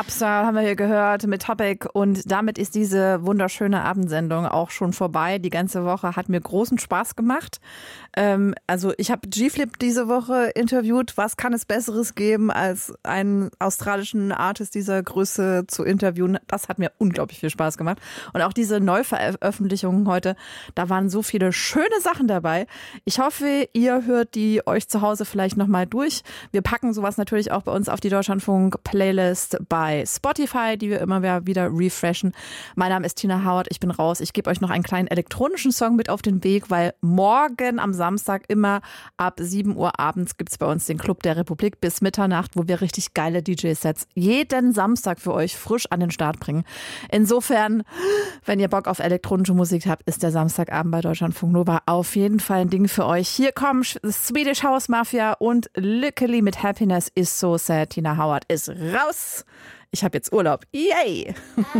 Upstar haben wir hier gehört mit Topic und damit ist diese wunderschöne Abendsendung auch schon vorbei. Die ganze Woche hat mir großen Spaß gemacht. Also ich habe G-Flip diese Woche interviewt. Was kann es Besseres geben, als einen australischen Artist dieser Größe zu interviewen? Das hat mir unglaublich viel Spaß gemacht. Und auch diese Neuveröffentlichungen heute, da waren so viele schöne Sachen dabei. Ich hoffe, ihr hört die euch zu Hause vielleicht nochmal durch. Wir packen sowas natürlich auch bei uns auf die Deutschlandfunk-Playlist bei Spotify, die wir immer wieder refreshen. Mein Name ist Tina Howard, ich bin raus. Ich gebe euch noch einen kleinen elektronischen Song mit auf den Weg, weil morgen am Samstag immer ab 7 Uhr abends gibt es bei uns den Club der Republik bis Mitternacht, wo wir richtig geile DJ-Sets jeden Samstag für euch frisch an den Start bringen. Insofern, wenn ihr Bock auf elektronische Musik habt, ist der Samstagabend bei Deutschlandfunk Nova auf jeden Fall ein Ding für euch. Hier kommen Swedish House Mafia und Lykkeli mit Happiness is so sad. Tina Howard ist raus. Ich habe jetzt Urlaub. Yay!